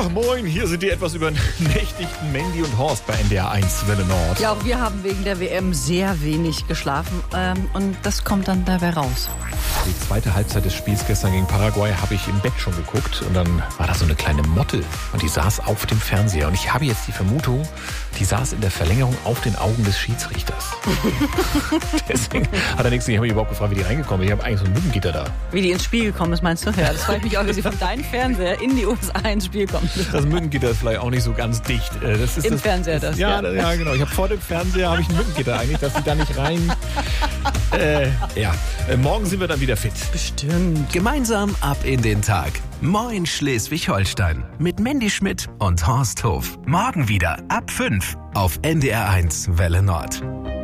Moin, hier sind die etwas übernächtigten Mandy und Horst bei NDR 1 Welle Nord. Ja, auch wir haben wegen der WM sehr wenig geschlafen und das kommt dann dabei raus. Die zweite Halbzeit des Spiels gestern gegen Paraguay habe ich im Bett schon geguckt und dann war da so eine kleine Motte und die saß auf dem Fernseher und ich habe jetzt die Vermutung, die saß in der Verlängerung auf den Augen des Schiedsrichters. Deswegen hat er nichts, ich habe mich überhaupt gefragt, wie die reingekommen ist. Ich habe eigentlich so ein Mückengitter da. Wie die ins Spiel gekommen ist, meinst du? Ja, das freut mich auch, wie sie von deinem Fernseher in die USA ins Spiel kommt. Das Mückengitter ist vielleicht auch nicht so ganz dicht. Das ist Im Fernseher das? Ja, genau. Ich habe vor dem Fernseher ein Mückengitter eigentlich, dass die da nicht rein... morgen sind wir dann wieder fit. Bestimmt. Gemeinsam ab in den Tag. Moin Schleswig-Holstein. Mit Mandy Schmidt und Horst Hof. Morgen wieder ab 5 auf NDR 1 Welle Nord.